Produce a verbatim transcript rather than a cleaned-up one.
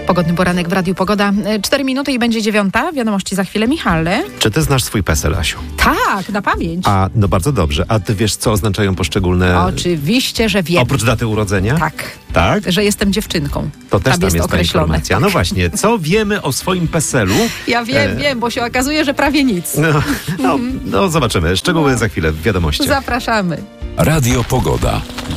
Pogodny poranek w Radiu Pogoda. Cztery minuty i będzie dziewiąta. Wiadomości za chwilę. Michale. Czy ty znasz swój PESEL, Asiu? Tak, na pamięć. A, no bardzo dobrze. A ty wiesz, co oznaczają poszczególne... Oczywiście, że wiem. Oprócz daty urodzenia? Tak. Tak? Że jestem dziewczynką. To też tam jest, jest ta informacja. No właśnie, co wiemy o swoim PESEL-u? Ja wiem, e... wiem, bo się okazuje, że prawie nic. No, no, no zobaczymy. Szczegóły za chwilę w wiadomościach. Zapraszamy. Radio Pogoda.